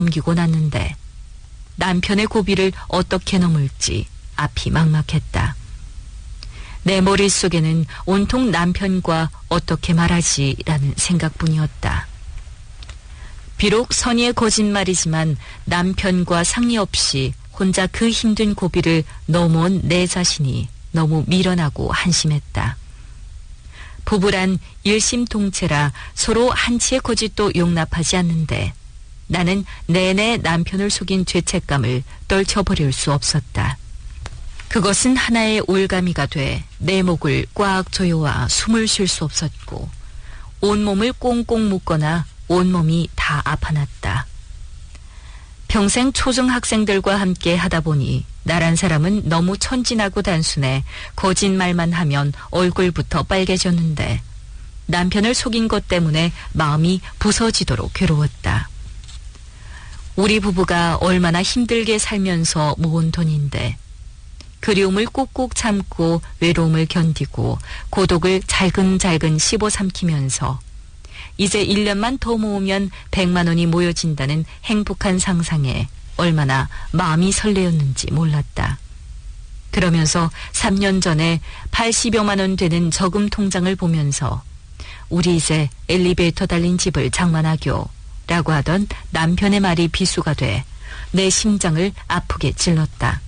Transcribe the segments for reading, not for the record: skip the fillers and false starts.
넘기고 났는데 남편의 고비를 어떻게 넘을지 앞이 막막했다. 내 머릿속에는 온통 남편과 어떻게 말하지라는 생각뿐이었다. 비록 선의의 거짓말이지만 남편과 상의 없이 혼자 그 힘든 고비를 넘어온 내 자신이 너무 미련하고 한심했다. 부부란 일심동체라 서로 한치의 거짓도 용납하지 않는데 나는 내내 남편을 속인 죄책감을 떨쳐버릴 수 없었다. 그것은 하나의 올가미가 돼 내 목을 꽉 조여와 숨을 쉴 수 없었고 온몸을 꽁꽁 묶거나 온몸이 다 아파났다. 평생 초중학생들과 함께 하다 보니 나란 사람은 너무 천진하고 단순해 거짓말만 하면 얼굴부터 빨개졌는데 남편을 속인 것 때문에 마음이 부서지도록 괴로웠다. 우리 부부가 얼마나 힘들게 살면서 모은 돈인데 그리움을 꾹꾹 참고 외로움을 견디고 고독을 잘근잘근 씹어삼키면서 이제 1년만 더 모으면 100만 원이 모여진다는 행복한 상상에 얼마나 마음이 설레었는지 몰랐다. 그러면서 3년 전에 80여만 원 되는 저금 통장을 보면서 우리 이제 엘리베이터 달린 집을 장만하교 라고 하던 남편의 말이 비수가 돼 내 심장을 아프게 찔렀다.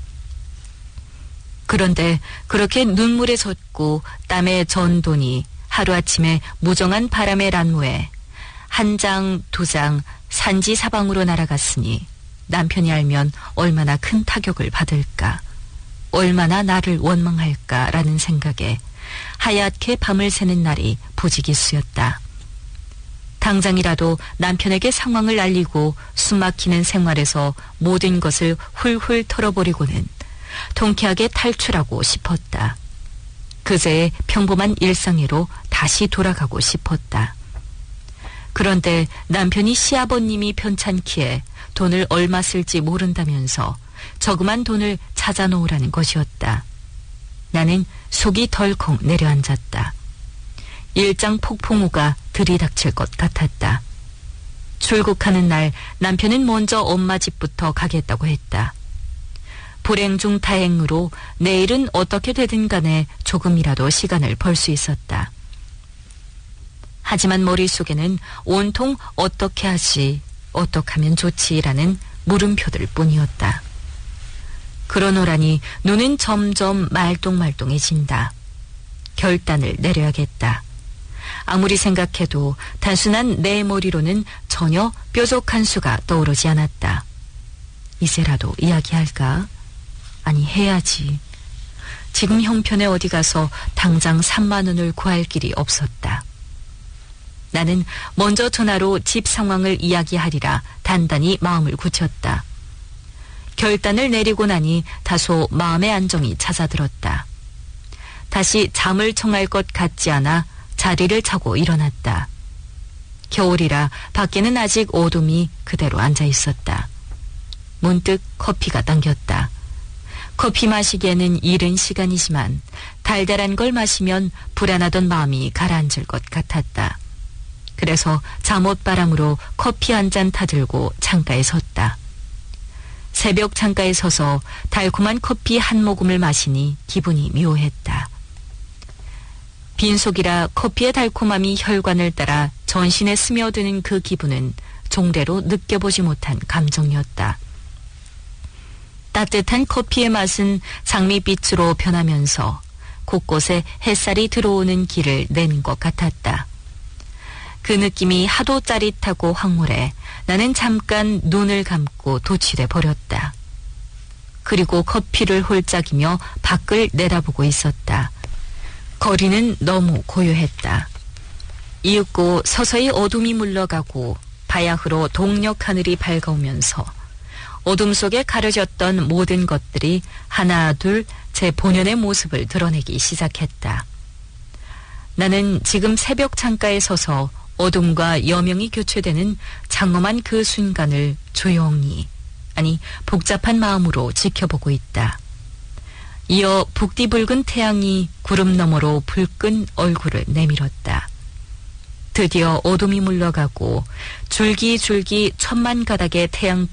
그런데 그렇게 눈물에 젖고 땀에 전 돈이 하루아침에 무정한 바람의 란무에 한 장, 두 장 산지사방으로 날아갔으니 남편이 알면 얼마나 큰 타격을 받을까, 얼마나 나를 원망할까라는 생각에 하얗게 밤을 새는 날이 부지기수였다. 당장이라도 남편에게 상황을 알리고 숨막히는 생활에서 모든 것을 훌훌 털어버리고는 통쾌하게 탈출하고 싶었다. 그제의 평범한 일상으로 다시 돌아가고 싶었다. 그런데 남편이 시아버님이 편찮기에 돈을 얼마 쓸지 모른다면서 저금한 돈을 찾아놓으라는 것이었다. 나는 속이 덜컹 내려앉았다. 일장 폭풍우가 들이닥칠 것 같았다. 출국하는 날 남편은 먼저 엄마 집부터 가겠다고 했다. 불행 중 다행으로 내일은 어떻게 되든 간에 조금이라도 시간을 벌 수 있었다. 하지만 머릿속에는 온통 어떻게 하지, 어떻게 하면 좋지라는 물음표들 뿐이었다. 그러노라니 눈은 점점 말똥말똥해진다. 결단을 내려야겠다. 아무리 생각해도 단순한 내 머리로는 전혀 뾰족한 수가 떠오르지 않았다. 이제라도 이야기할까? 아니, 해야지. 지금 형편에 어디 가서 당장 3만 원을 구할 길이 없었다. 나는 먼저 전화로 집 상황을 이야기하리라 단단히 마음을 굳혔다. 결단을 내리고 나니 다소 마음의 안정이 찾아들었다. 다시 잠을 청할 것 같지 않아 자리를 차고 일어났다. 겨울이라 밖에는 아직 어둠이 그대로 앉아 있었다. 문득 커피가 당겼다. 커피 마시기에는 이른 시간이지만 달달한 걸 마시면 불안하던 마음이 가라앉을 것 같았다. 그래서 잠옷바람으로 커피 한 잔 타들고 창가에 섰다. 새벽 창가에 서서 달콤한 커피 한 모금을 마시니 기분이 묘했다. 빈속이라 커피의 달콤함이 혈관을 따라 전신에 스며드는 그 기분은 종래로 느껴보지 못한 감정이었다. 따뜻한 커피의 맛은 장밋빛으로 변하면서 곳곳에 햇살이 들어오는 길을 내는 것 같았다. 그 느낌이 하도 짜릿하고 황홀해 나는 잠깐 눈을 감고 도취돼 버렸다. 그리고 커피를 홀짝이며 밖을 내다보고 있었다. 거리는 너무 고요했다. 이윽고 서서히 어둠이 물러가고 바야흐로 동력 하늘이 밝아오면서 어둠 속에 가려졌던 모든 것들이 하나 둘 제 본연의 모습을 드러내기 시작했다. 나는 지금 새벽 창가에 서서 어둠과 여명이 교체되는 장엄한 그 순간을 조용히, 아니 복잡한 마음으로 지켜보고 있다. 이어 북디붉은 태양이 구름 너머로 붉은 얼굴을 내밀었다. 드디어 어둠이 물러가고 줄기줄기 천만 가닥의 태양